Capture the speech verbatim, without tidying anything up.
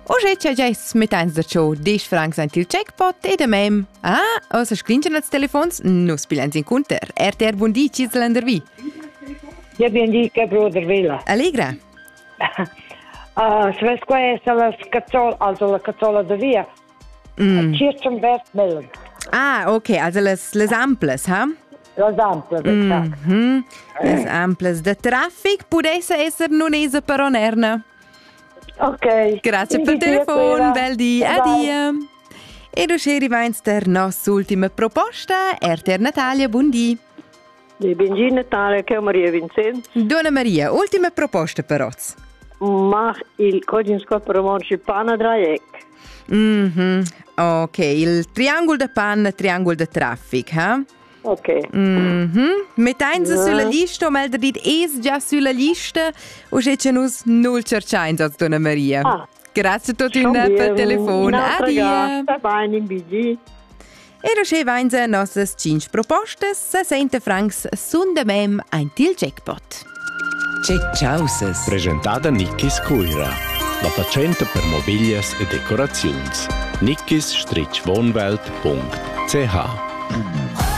Oggi c'è già smettans da ciò dieci francs anche il jackpot e da mem. Ah, o se scrinchen als telefons, nu spilens in conter. R T R buondì, ci zelander vi. Ja ben di che broder vela. Allegra. Uh, se ves qua è la cazzola, also la cazzola da via. Mm. Kirchenberg melon. Ah, ok, also les, les amples, ha? Las amples, exact. Mhm. Les amples de traffic pudesse esser non esa per onerna. Ok. Grazie per il telefono, bel di, addio. E do c'è arrivains der nostra ultima proposta, R T R Natalia, buondì. Di benji Natalia, che è Maria Vincent. Donna Maria, ultima proposta per oz. Ma il codice per mangi panna draiec. Mhm. Ok, il triangolo de pan, triangolo de traffic, ha? Ok. Mhm. Metteins Ja. sulla lista, o melder dit es già sulla lista, o c'è nus null cercains als Donna Maria. Ah. Grazie a tutti per il telefono. Addio. Bye, in B G. E do c'è vains a nossas cinque propostas, sessenta francs sun da mem ein til jackpot. C'è ciausas. Presentata Nickis Cuira, la facenta per mobilias e decorazions. nickis strich wohnwelt punkt c h